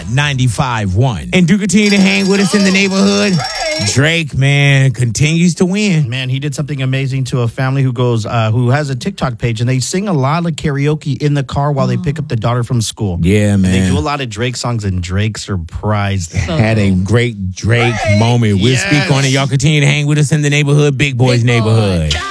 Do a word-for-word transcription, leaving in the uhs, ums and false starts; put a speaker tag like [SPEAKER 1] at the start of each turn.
[SPEAKER 1] ninety-five point one. And do continue to hang with us in the neighborhood. Drake, man, continues to win.
[SPEAKER 2] Man, he did something amazing to a family who goes, uh, who has a TikTok page, and they sing a lot of karaoke in the car while they pick up the daughter from school.
[SPEAKER 1] Yeah, man.
[SPEAKER 2] And they do a lot of Drake songs, and Drake surprised them.
[SPEAKER 1] Had a great Drake moment. We'll
[SPEAKER 2] Yes.
[SPEAKER 1] speak on it. Y'all continue to hang with us in the neighborhood, Big Boys
[SPEAKER 3] Big Boy.
[SPEAKER 1] neighborhood.